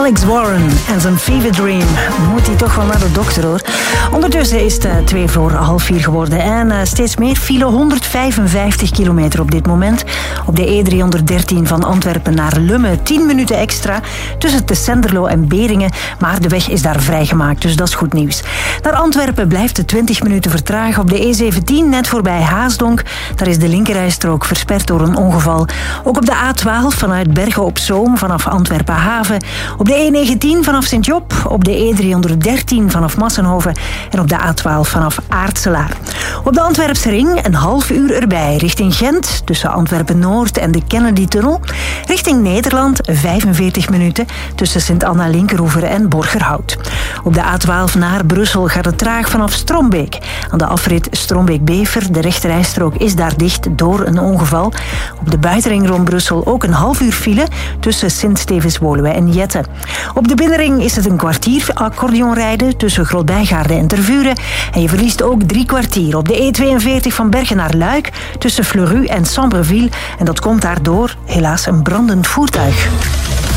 Alex Warren en zijn Fever Dream. Moet hij toch wel naar de dokter, hoor. Ondertussen is het 3:02 geworden en steeds meer file, 155 kilometer op dit moment. Op de E313 van Antwerpen naar Lummen 10 minuten extra tussen Tessenderlo en Beringen, maar de weg is daar vrijgemaakt, dus dat is goed nieuws. Naar Antwerpen blijft het 20 minuten vertragen op de E17 net voorbij Haasdonk. Daar is de linkerrijstrook versperd door een ongeval. Ook op de A12 vanuit Bergen op Zoom vanaf Antwerpen Haven. Op de E19 vanaf Sint-Job, op de E313 vanaf Massenhoven en op de A12 vanaf Aartselaar. Op de Antwerpse ring een half uur erbij richting Gent tussen Antwerpen-Noord en de Kennedy-tunnel. Richting Nederland 45 minuten tussen Sint-Anna-Linkeroever en Borgerhout. Op de A12 naar Brussel gaat het traag vanaf Strombeek. Aan de afrit Strombeek-Bever, de rechterrijstrook is daar dicht door een ongeval. Op de buitenring rond Brussel ook een half uur file tussen Sint-Stevens-Woluwe en Jette. Op de binnenring is het een kwartier accordeonrijden tussen Grootbijgaarden en Tervuren. En je verliest ook 3 kwartier op de E42 van Bergen naar Luik tussen Fleurus en Sambreville. En dat komt daardoor helaas een brandend voertuig.